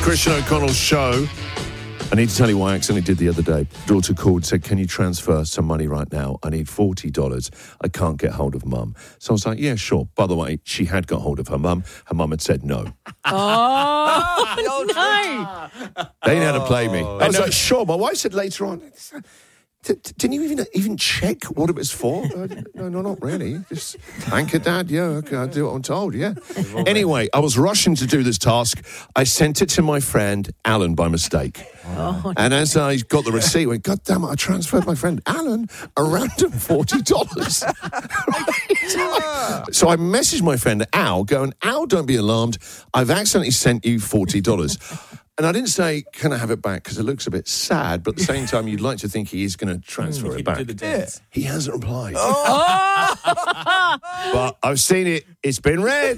Christian O'Connell's show. I need to tell you what I accidentally did the other day. Daughter called and said, can you transfer some money right now? I need $40. I can't get hold of Mum. So I was like, yeah, sure. By the way, she had got hold of her mum. Her mum had said no. Oh, no. They didn't know how to play me. I was like, sure. My wife said later on, didn't you even check what it was for? No, not really. Just thank her, Dad. Yeah, okay, I'll do what I'm told, yeah. Anyway, I was rushing to do this task. I sent it to my friend Alan by mistake. Oh. And as I got the receipt, I went, God damn it, I transferred my friend Alan a random $40. So I messaged my friend Al, going, Al, don't be alarmed. I've accidentally sent you $40. And I didn't say, can I have it back? Because it looks a bit sad, but at the same time, you'd like to think he is going to transfer it back. He hasn't replied. But I've seen it. It's been read.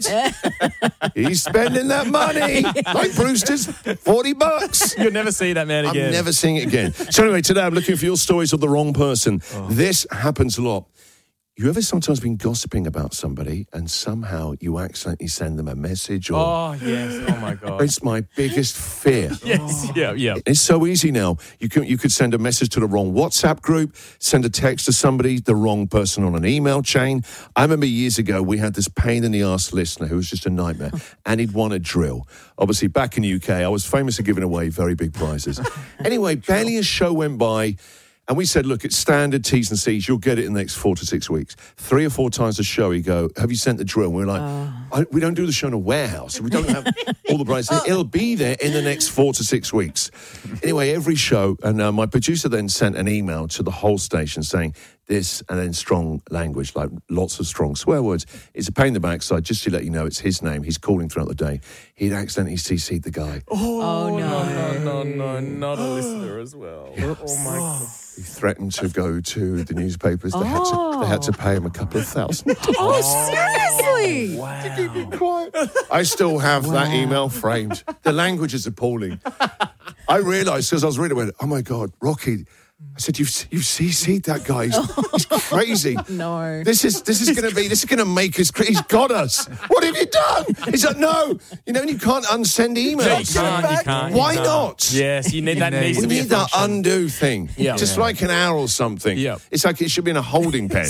He's spending that money. Like Brewster's $40. You'll never see that man again. I'm never seeing it again. So anyway, today I'm looking for your stories of the wrong person. This happens a lot. You ever sometimes been gossiping about somebody and somehow you accidentally send them a message? Or, oh, yes. Oh, my God. It's my biggest fear. Yes. Yeah. It's so easy now. You could send a message to the wrong WhatsApp group, send a text to somebody, the wrong person on an email chain. I remember years ago we had this pain-in-the-arse listener who was just a nightmare, and he'd won a drill. Obviously, back in the UK, I was famous for giving away very big prizes. Anyway, barely a show went by, and we said, look, it's standard T's and C's. You'll get it in the next 4 to 6 weeks. 3 or 4 times a show, he'd go, have you sent the drill? And we're like, we don't do the show in a warehouse. We don't have all the prizes. It'll be there in the next 4 to 6 weeks. Anyway, every show, and my producer then sent an email to the whole station saying this, and then strong language, like lots of strong swear words. It's a pain in the backside. Just to let you know, it's his name. He's calling throughout the day. He'd accidentally CC'd the guy. Oh, no, not a listener as well. Yes. Oh, my God. He threatened to go to the newspapers. They had to pay him a couple of thousand. Seriously? Wow. To keep it quiet. I still have that email framed. The language is appalling. I realised, because I was reading, I went, oh my God, Rocky. I said, you've CC'd that guy. He's crazy. No. This is going to make us crazy. He's got us. What have you done? He's like, no. You can't unsend emails. You can't. Why not? Yes, you need that. We need that undo thing. Yeah. Just like an hour or something. Yeah. It's like it should be in a holding pen.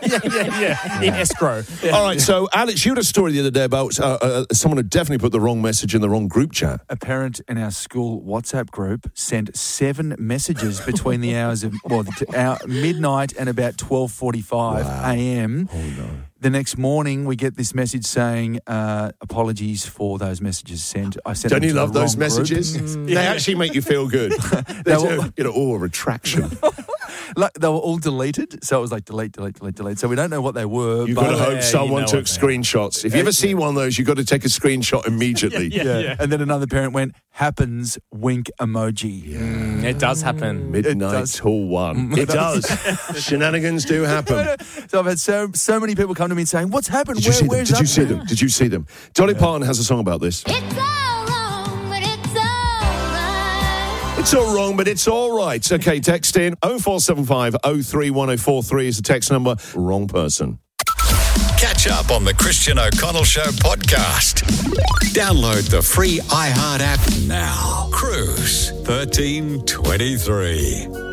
Yeah. In escrow. Yeah. All right, so Alex, you had a story the other day about someone who definitely put the wrong message in the wrong group chat. A parent in our school WhatsApp group sent 7 messages between the hours of midnight and about 12:45 a.m. Oh, no. The next morning, we get this message saying, apologies for those messages sent. I sent Don't them you to love the those wrong messages? group. They actually make you feel good. They do, a retraction. They were all deleted, so it was like delete. So we don't know what they were. You've got to hope someone took screenshots. If you ever see one of those, you've got to take a screenshot immediately. Yeah. And then another parent went, happens, wink emoji. It does happen. Midnight till 1. It does. Shenanigans do happen. So I've had so many people come to me saying, what's happened? Did you see them? Dolly Parton has a song about this. It's all wrong, but it's all right. It's all wrong, but it's all right. Okay, text in 0475 031043 is the text number. Wrong person. Catch up on the Christian O'Connell Show podcast. Download the free iHeart app now. Cruise 1323.